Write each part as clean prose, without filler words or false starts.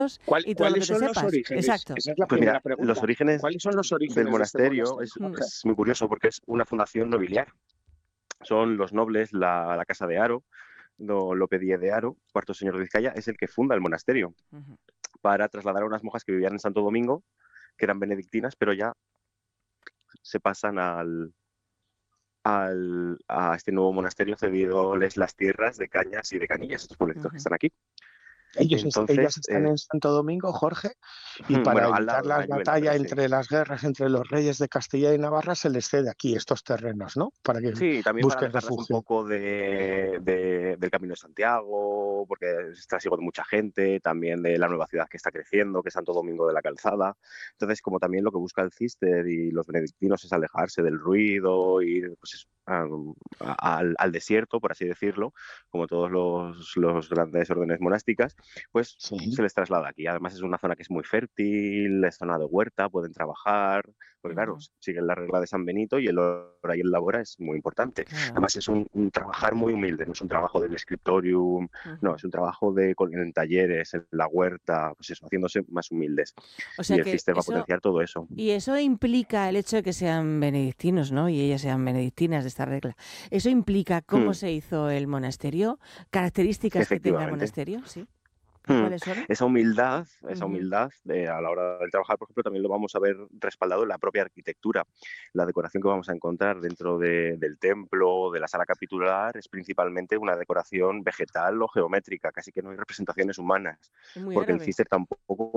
y todo lo que ¿Cuáles te son los sepas. orígenes? Exacto. Esa es la Pues primera mira, pregunta. los orígenes ¿Cuáles son los del orígenes de este monasterio monasterio, Jorge? es muy curioso porque es una fundación nobiliar. Son los nobles, la casa de Haro, Lope Díez de Haro, cuarto señor de Vizcaya, es el que funda el monasterio Ujú. para trasladar a unas monjas que vivían en Santo Domingo, que eran benedictinas, pero ya se pasan a este nuevo monasterio cediéndoles las tierras de Cañas y de Canillas, estos pueblitos que Ujú. están aquí. Ellas Entonces, están en Santo Domingo, Jorge, y para bueno, al evitar lado, en las Ayuela, pero batallas sí. entre las guerras entre los reyes de Castilla y Navarra, se les cede aquí estos terrenos, ¿no? Para que Sí, también para busquen alejarlas un refugio. poco del Camino de Santiago, porque es trasiego de mucha gente, también de la nueva ciudad que está creciendo, que es Santo Domingo de la Calzada. Entonces, como también lo que busca el Cister y los benedictinos es alejarse del ruido, ir pues, al desierto, por así decirlo, como todos los grandes órdenes monásticas, pues Sí. se les traslada aquí. Además, es una zona que es muy fértil, es zona de huerta, pueden trabajar, porque claro, Ujú. siguen la regla de San Benito y el hora y el labora es muy importante. Claro. Además es un trabajar muy humilde, no es un trabajo del scriptorium, no, Ujú. es un trabajo en talleres, en la huerta, pues eso, haciéndose más humildes. O Y sea el que Cister va a eso, potenciar todo eso. y eso implica el hecho de que sean benedictinos, ¿no? Y ellas sean benedictinas de esta regla. ¿Eso implica cómo se hizo el monasterio? ¿Características que tenga el Efectivamente. monasterio? ¿Sí? ¿Y cuáles son? Esa humildad Ujú. a la hora del trabajar, por ejemplo, también lo vamos a ver respaldado en la propia arquitectura. La decoración que vamos a encontrar dentro del templo, de la sala capitular, es principalmente una decoración vegetal o geométrica, casi que no hay representaciones humanas, Es muy porque el árabe. Cister tampoco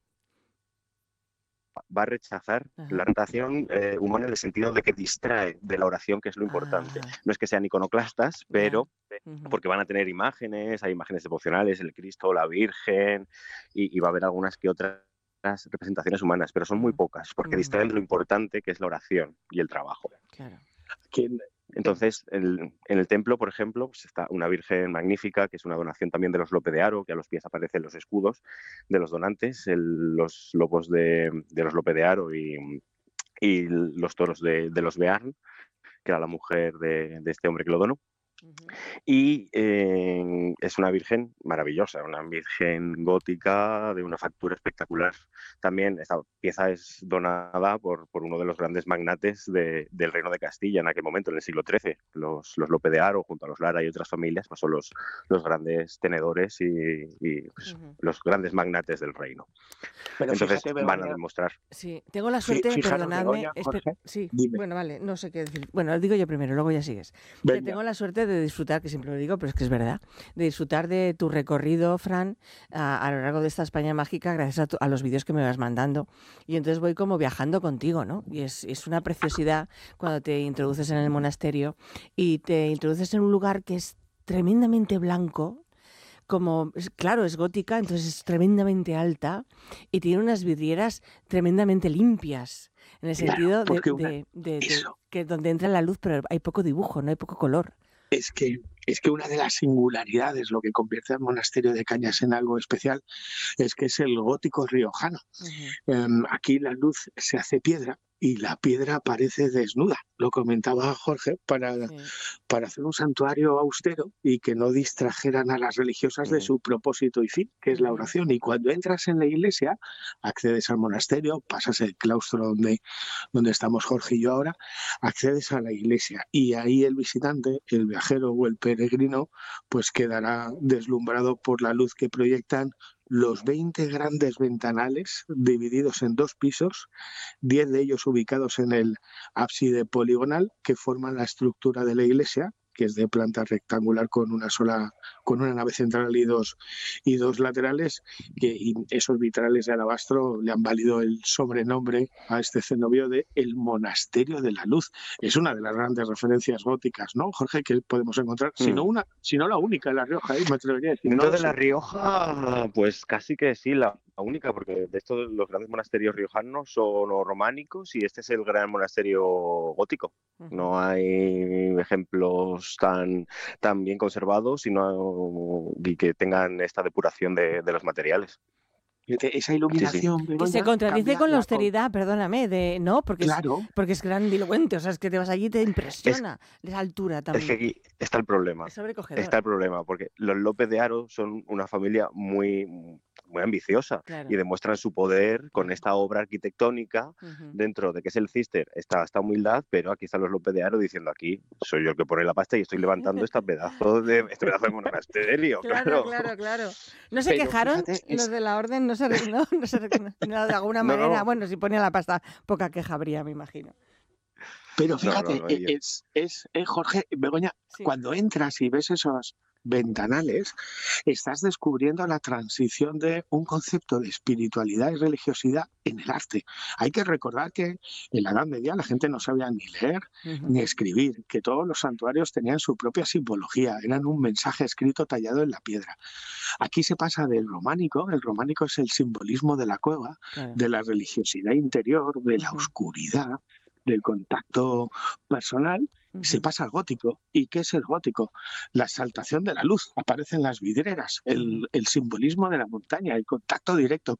va a rechazar la Ajá. orientación humana en el sentido de que distrae de la oración, que es lo importante. Ajá. No es que sean iconoclastas, Ya. pero Ujú. porque van a tener imágenes, hay imágenes devocionales, el Cristo, la Virgen, y va a haber algunas que otras representaciones humanas, pero son muy Ujú. pocas, porque Ujú. distraen de lo importante que es la oración y el trabajo. Claro. ¿Quién- Entonces, en el templo, por ejemplo, pues está una Virgen magnífica, que es una donación también de los Lope de Haro, que a los pies aparecen los escudos de los donantes, los lobos de los Lope de Haro y los toros de los Bearn, que era la mujer de este hombre que lo donó. Ujú. Y es una virgen maravillosa, una virgen gótica de una factura espectacular. También esta pieza es donada por uno de los grandes magnates del Reino de Castilla en aquel momento, en el siglo XIII. Los Lope de Haro, junto a los Lara y otras familias, pues son los grandes tenedores y pues, Ujú. los grandes magnates del reino. Pero Entonces fíjate, van a Begoña, demostrar. Sí, tengo la suerte, fijaros, perdonadme, Begoña, Jorge, sí, dime, bueno, vale, no sé qué decir. Bueno, digo yo primero, luego ya sigues. Que venga. tengo la suerte de disfrutar, que siempre lo digo, pero es que es verdad, de disfrutar de tu recorrido, Fran, a lo largo de esta España mágica, gracias a los vídeos que me vas mandando. Y entonces voy como viajando contigo, ¿no? Y es una preciosidad cuando te introduces en el monasterio y te introduces en un lugar que es tremendamente blanco, como, claro, es gótica, entonces es tremendamente alta y tiene unas vidrieras tremendamente limpias, en el Claro, sentido porque de eso que donde entra la luz, pero hay poco dibujo, no hay poco color. es que una de las singularidades, lo que convierte al monasterio de Cañas en algo especial, es que es el gótico riojano. Ujú. Aquí la luz se hace piedra y la piedra parece desnuda. Lo comentaba Jorge, Sí. para hacer un santuario austero y que no distrajeran a las religiosas de Ujú. su propósito y fin, que es la Ujú. oración. Y cuando entras en la iglesia, accedes al monasterio, pasas el claustro donde estamos Jorge y yo ahora, accedes a la iglesia y ahí el visitante, el viajero o el peregrino, pues quedará deslumbrado por la luz que proyectan los 20 grandes ventanales divididos en dos pisos, 10 de ellos ubicados en el ábside poligonal que forman la estructura de la iglesia, que es de planta rectangular con una nave central y dos laterales, y esos vitrales de alabastro le han valido el sobrenombre a este cenobio de el Monasterio de la Luz. Es una de las grandes referencias góticas, ¿no, Jorge, que podemos encontrar? Mm. Si no la única en La Rioja, me atrevería a decir, no Dentro lo de La sé. Rioja, pues casi que sí, la única, porque de estos los grandes monasterios riojanos son o románicos y este es el gran monasterio gótico. Ujú. No hay ejemplos tan bien conservados y que tengan esta depuración de los materiales. Esa Sí, sí. iluminación, Que se Begoña, contradice cambia con la austeridad, perdóname, no, Claro, porque es grandilocuente, o sea, es que te vas allí y te Es, impresiona esa altura es que tan, aquí está el problema. es sobrecogedor. Está el problema, porque los López de Haro son una familia muy, muy ambiciosa Claro. y demuestran su poder con esta obra arquitectónica Ujú. dentro de que es el Cister, esta humildad, pero aquí están los López de Haro diciendo aquí soy yo el que pone la pasta y estoy levantando este pedazo de monasterio, Claro, claro. claro, claro. No se Pero quejaron fíjate, los de la orden, no, de alguna No, manera. no, Bueno, si ponía la pasta, poca queja habría, me imagino. pero no, fíjate, no, ellos. Jorge, Begoña, Sí. cuando entras y ves esos ventanales, estás descubriendo la transición de un concepto de espiritualidad y religiosidad en el arte. Hay que recordar que en la Edad Media la gente no sabía ni leer Ujú. ni escribir, que todos los santuarios tenían su propia simbología, eran un mensaje escrito tallado en la piedra. Aquí se pasa del románico, el románico es el simbolismo de la cueva, Claro. de la religiosidad interior, de la Ujú. oscuridad, del contacto personal, se Ujú. pasa al gótico. ¿Y qué es el gótico? La exaltación de la luz, aparecen las vidrieras, Ujú. el simbolismo de la montaña, el contacto directo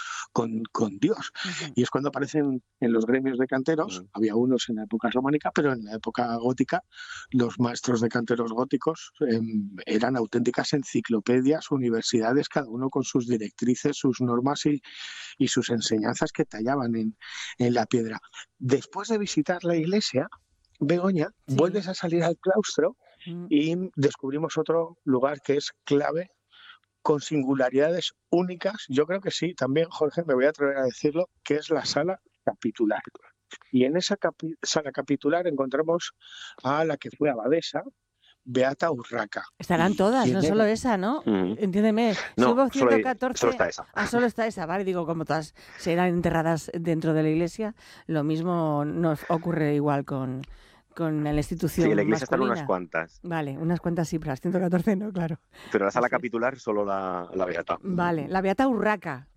con Dios. Ujú. Y es cuando aparecen en los gremios de canteros, había unos en la época románica, pero en la época gótica, los maestros de canteros góticos eran auténticas enciclopedias, universidades, cada uno con sus directrices, sus normas y sus enseñanzas que tallaban en la piedra. Después de visitar la iglesia, Begoña, Sí. vuelves a salir al claustro Mm. y descubrimos otro lugar que es clave, con singularidades únicas. Yo creo que sí, también, Jorge, me voy a atrever a decirlo, que es la sala capitular. Y en esa sala capitular encontramos a la que fue abadesa, Beata Urraca. Estarán ¿Y todas, quién no era? solo esa, ¿no? No, Entiéndeme, si hubo solo 114... está esa. Ah, solo está esa, vale, digo, como todas serán enterradas dentro de la iglesia, lo mismo nos ocurre igual con la institución Sí, en la iglesia están unas masculina. cuantas, Vale, unas cuantas sí, pero las 114 no, claro. pero la sala Así es. capitular solo la Beata. Vale, la Beata Urraca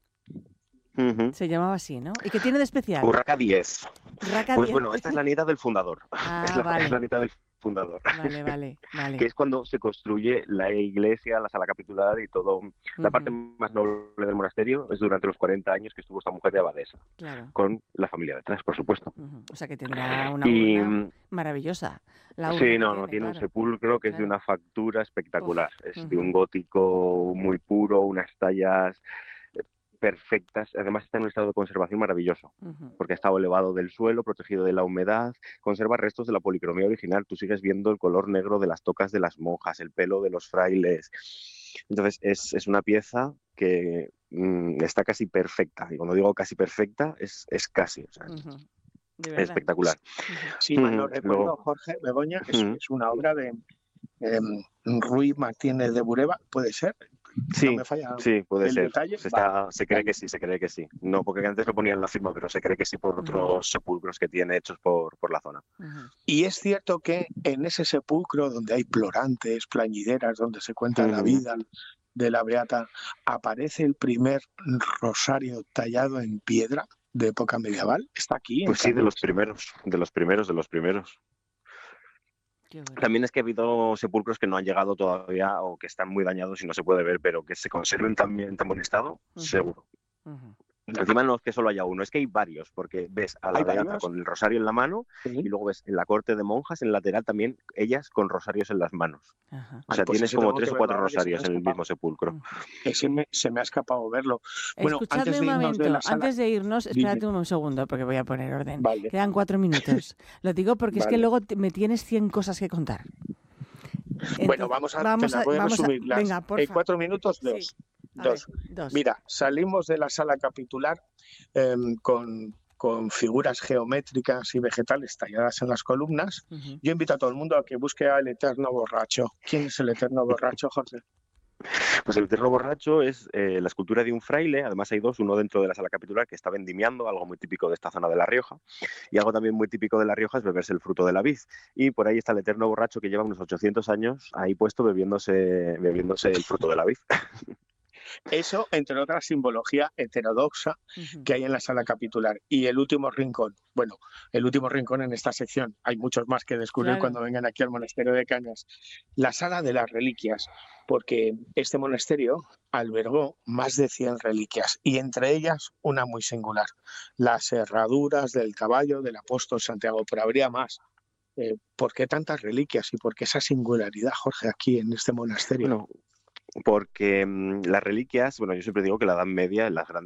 se llamaba así, ¿no? ¿Y qué tiene de especial? Urraca 10. Urraca Pues 10. bueno, esta es la nieta del fundador. Ah, Es la vale, nieta del fundador. vale. Que es cuando se construye la iglesia, la sala capitular y todo. La parte Ujú. más noble del monasterio es durante los 40 años que estuvo esta mujer de abadesa, Claro. con la familia detrás, por supuesto. Ujú. O sea que tendrá una Y urna maravillosa. La urna sí, que no, tiene un claro. sepulcro que es de Claro. una factura Uf. espectacular. Es de un Ujú. gótico muy puro, unas tallas perfectas. Además está en un estado de conservación maravilloso, Ujú. porque ha estado elevado del suelo, protegido de la humedad, conserva restos de la policromía original. Tú sigues viendo el color negro de las tocas de las monjas, el pelo de los frailes. Entonces es una pieza que está casi perfecta. Y cuando digo casi perfecta, es casi. O sea, Ujú. De es verdad. espectacular. Ujú. Si mal no Luego, recuerdo, Jorge, Begoña, es una obra de Ruy Martínez de Bureba, ¿puede ser? No sí, me falla sí, puede el ser. detalle. Vale, Se cree vale. que sí, se cree que sí. No, porque antes lo ponían en la firma, pero se cree que sí por otros sepulcros que tiene hechos por la zona. Ujú. Y es cierto que en ese sepulcro donde hay plorantes, plañideras, donde se cuenta la vida de la Beata, aparece el primer rosario tallado en piedra de época medieval. Está aquí, en Pues sí, de los Cangas. primeros. Qué bueno. También es que ha habido sepulcros que no han llegado todavía o que están muy dañados y no se puede ver, pero que se conserven también en tan buen estado, seguro. Ujú. Encima no es que solo haya uno, es que hay varios, porque ves a la ¿Hay beata varios? con el rosario en la mano Sí. y luego ves en la corte de monjas, en el lateral también, ellas con rosarios en las manos. Ajá. O sea, Pues tienes ese como tengo 3 que o verlo 4 ahora que se me ha rosarios en el escapado. mismo sepulcro. Se me ha escapado verlo. Bueno, Escuchadme antes un de irnos de momento, la sala... antes de irnos, Dime. espérate un segundo porque voy a poner orden. Vale, Quedan 4 minutos. Lo digo porque es que vale. luego me tienes 100 cosas que contar. Bueno, Entonces, te las voy a resumir. venga, porfa. 4 minutos, Sí, a ver, 2. 2. Mira, salimos de la sala capitular con figuras geométricas y vegetales talladas en las columnas. Ujú. Yo invito a todo el mundo a que busque al Eterno Borracho. ¿Quién es el Eterno Borracho, Jorge? Pues el Eterno Borracho es la escultura de un fraile, además hay dos, uno dentro de la sala capitular que está vendimiando, algo muy típico de esta zona de La Rioja, y algo también muy típico de La Rioja es beberse el fruto de la vid, y por ahí está el Eterno Borracho que lleva unos 800 años ahí puesto bebiéndose el fruto de la vid. Eso, entre otras, simbología heterodoxa que hay en la sala capitular. Y el último rincón, bueno, el último rincón en esta sección, hay muchos más que descubrir Claro. cuando vengan aquí al monasterio de Cañas, la sala de las reliquias, porque este monasterio albergó más de 100 reliquias y entre ellas una muy singular, las herraduras del caballo del apóstol Santiago, pero habría más. ¿Por qué tantas reliquias y por qué esa singularidad, Jorge, aquí en este monasterio? Bueno, porque las reliquias, bueno, yo siempre digo que la Edad Media en las grandes